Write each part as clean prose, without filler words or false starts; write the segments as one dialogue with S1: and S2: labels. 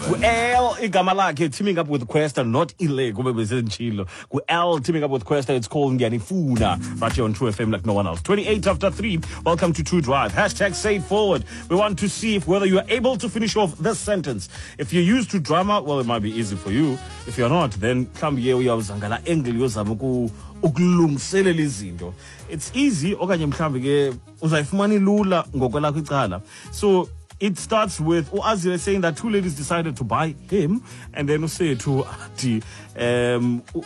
S1: L igama lakhe teaming up with Questa, not Ile kube besenchilo. L teaming up with Questa, it's called Ngiyanifuna right here on True FM like no one else. 28 after 3. Welcome to True Drive. Hashtag say forward. We want to see if whether you are able to finish off this sentence. If you're used to drama, well, it might be easy for you. If you're not, then come here uyawuzangala angle yozama ukulungiselela izinto. It's easy okanye mhlambe ke uzayifumana ilula ngokwelakho icala. So it starts with Azile saying that two ladies decided to buy him, and then say to Ati,
S2: I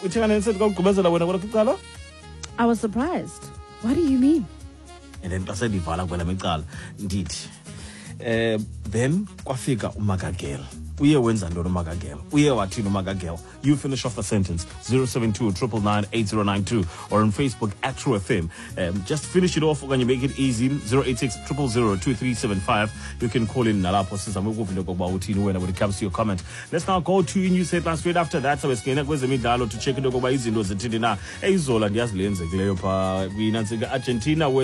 S2: was surprised. What do you mean?
S1: And then said indeed. Then kwafika umagagel. Uye wenza ntoni umagagel? Uye wathini umagagel? You finish off the sentence. 072-999-8092 or on Facebook at True FM. Just finish it off. When you make it easy, 086-000-2375. You can call in nalapho when it comes to your comment. Let's now go to news headlines straight after that. So we're going to check it over izinto zethini na. Eyizola ndiyazilenzekileyo pha Argentina with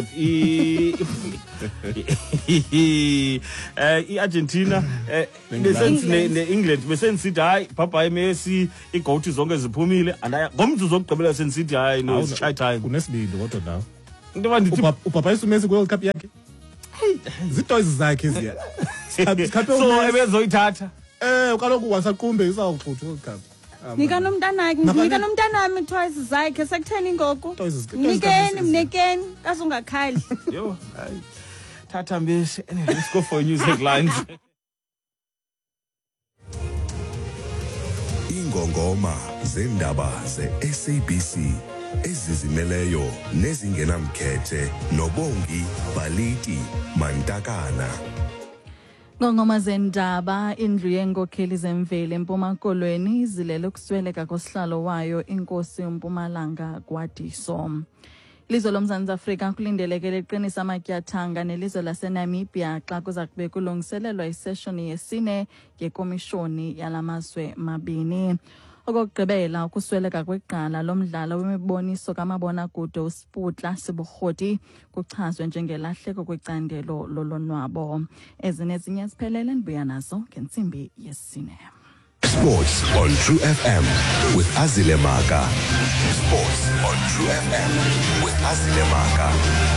S1: Argentina England besensithi hayi papa Messi igowuthi zonke ziphumile andaya ngomntu zokugqibela sensithi hayi no shy time
S3: kunesibindi kodwa nawo
S1: into bandithi
S3: upapa Messi World Cup yakhe zitoys zakhe eziya
S1: so ebezoyithatha
S3: kaloku wasaqumbe isawuxutha World Cup
S2: nika nomntanami twice zakhe sekutheni ngoku mnikeni kasungakhali
S1: yo hayi thatha mbese let's go for news headlines.
S4: Ingongoma zendaba ze-SABC ezizimeleyo nezingenamkhethe nobongi Baliti Mantakana.
S5: Ngongoma zendaba indlu yenkokheli zemveli eMpuma Kolweni izilele ukusweleka kosihlalo wayo inkosi uMpumalanga Gwadiso. Ilizwe loMzantsi Afrika kulindeleke leqinisa amatyathanga nelizwe laseNamibia xa kuza kube kulungiselelwa iseshoni yesine yekomishoni yalamazwe mabini. Okokugqibela ukusweleka kweqala lomdlalo wemiboniso kamabonakude uSputla Sibuhoti kuchazwe njengelahleko kwicandelo lolonwabo. Ezinye ziphelele ndibuya nazo ngentsimbi yesine.
S4: Sports on True FM with Azile Maka. Sports on True FM with Azile Maka.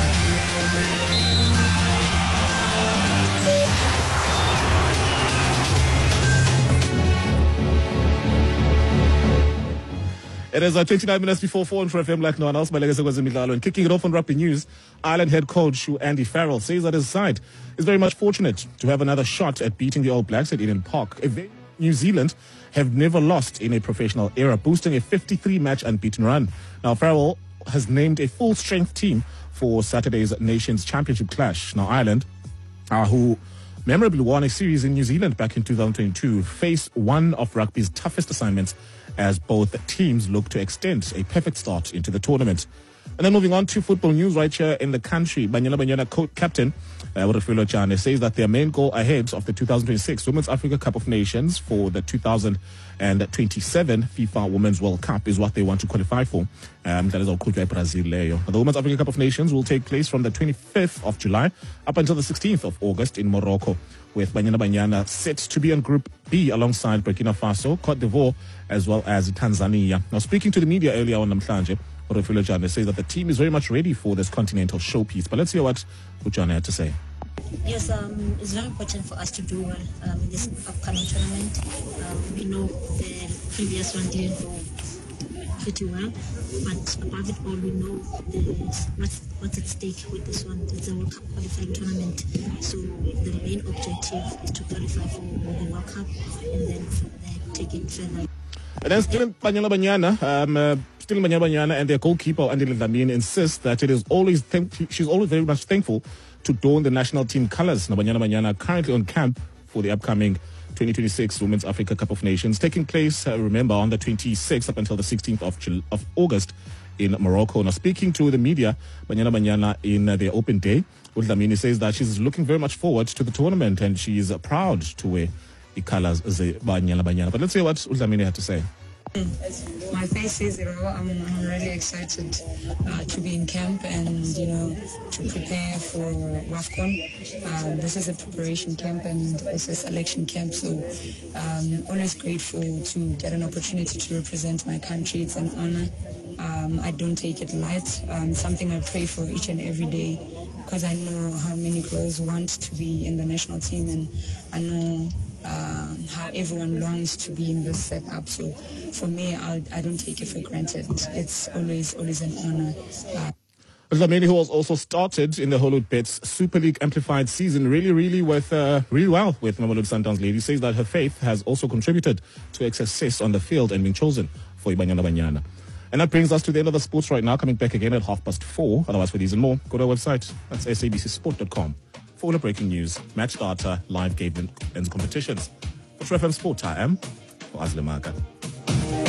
S3: It is 29 minutes before 4 on True FM like no one else. And kicking it off on rugby news, Ireland head coach Andy Farrell says that his side is very much fortunate to have another shot at beating the All Blacks at Eden Park. New Zealand have never lost in a professional era, boosting a 53-match unbeaten run. Now, Farrell has named a full-strength team for Saturday's Nations Championship clash. Now, Ireland, who memorably won a series in New Zealand back in 2022, face one of rugby's toughest assignments as both teams look to extend a perfect start into the tournament. And then moving on to football news right here in the country, Banyana captain Orefilo Chane says that their main goal ahead of the 2026 Women's Africa Cup of Nations for the 2027 FIFA Women's World Cup is what they want to qualify for. That is Brazil. The Women's Africa Cup of Nations will take place from the 25th of July up until the 16th of August in Morocco, with Banyana set to be in Group B alongside Burkina Faso, Cote d'Ivoire, as well as Tanzania. Now, speaking to the media earlier on Namhlanje, Orefilo Chane says that the team is very much ready for this continental showpiece. But let's hear what Uchane had to say.
S6: Yes, it's very important for us to do well in this upcoming tournament. We know the previous one didn't go pretty well, but above it all, we know what's at stake with this one. It's a World Cup qualifying tournament, so the main objective is to qualify for the World Cup and then from there take it further.
S3: And then still in Banyana and their goalkeeper Andile Dlamini insists that it is always she's always very much thankful to don the national team colours. Now, Banyana currently on camp for the upcoming 2026 Women's Africa Cup of Nations, taking place, remember, on the 26th up until the 16th of August in Morocco. Now, speaking to the media, Banyana in their open day, Dlamini says that she's looking very much forward to the tournament and she is proud to wear the colours of Banyana. But let's hear what Dlamini had to say.
S7: My face says it all. I'm really excited to be in camp and, to prepare for WAFCON. This is a preparation camp and also a selection camp, so always grateful to get an opportunity to represent my country. It's an honor. I don't take it light. Something I pray for each and every day because I know how many girls want to be in the national team, and I know how everyone longs to be in this setup. So for me, I don't take it for granted. It's always an honor.
S3: Dlamini, who has also started in the Hollywood Bets Super League Amplified season really well with Mamelodi Sundowns ladies, says that her faith has also contributed to her success on the field and being chosen for Ibanyana Banyana. And that brings us to the end of the sports right now. Coming back again at 4:30. Otherwise, for these and more, go to our website. That's sabcsport.com. For all the breaking news, match data, live game and competitions. For True FM Sport, I am Azile Maka.